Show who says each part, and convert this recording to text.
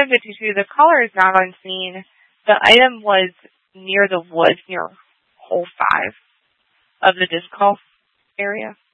Speaker 1: 10:52, the caller is not on scene. The item was near the woods, near hole 5 of the disc golf area.